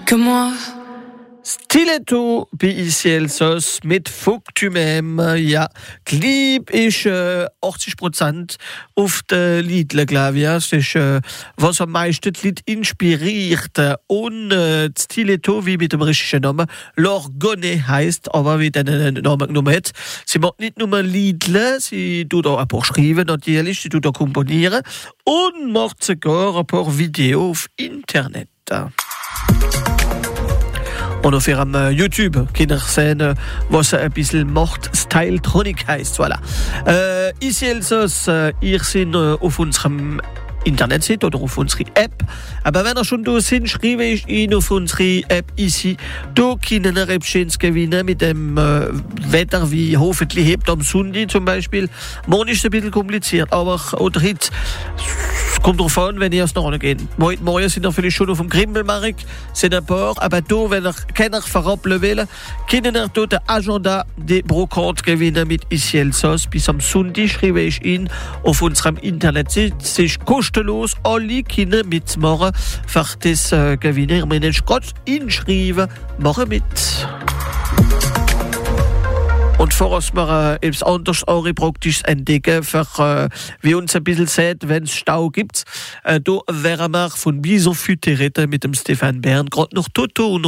que moi. Stiletto bei Elsass mit Fuck tu m'aimes. Ja, Lieb ist 80% auf der Liedlerklavier. Das ist, was am meisten die Lied inspiriert. Und Stiletto, wie mit dem richtigen Namen, L'Orgone heisst, aber wie den Namen genommen hat. Sie macht nicht nur Liedler, sie tut auch ein paar schreiben, natürlich, sie tut auch komponieren und macht sogar ein paar Videos auf Internet. Und auf ihrem YouTube könnt ihr sehen, was er ein bisschen macht. Styletronic heisst, voilà. Ici Elsass, ihr seid auf unserem Internetseite oder auf unsere App. Aber wenn ihr schon da sind, schreibe ich Ihnen auf unsere App ici. Da können ihr etwas gewinnen mit dem Wetter, wie hoffentlich hebt am Sonntag zum Beispiel. Morgen ist es ein bisschen kompliziert, aber oder heute kommt drauf an, wenn ihr erst noch geht. Morgen sind wir vielleicht schon auf dem Grimmelmarkt, sind ein paar, aber da, wenn ihr keiner verrappeln will, können ihr da den Agenda der Brocante gewinnen mit Ici Elsass. Bis am Sonntag schreibe ich Ihnen auf unserem Internetseite. Es ist kostenlos, alle können mitmachen. Für das gewinnen, ihr müsst gerade inschreiben, machen mit. Und voraus wir etwas anderes auch praktisch entdecken, für, wie uns ein bisschen sieht, wenn es Stau gibt. Da wären wir von Bison Füterette mit dem Stefan Bern gerade noch Toto und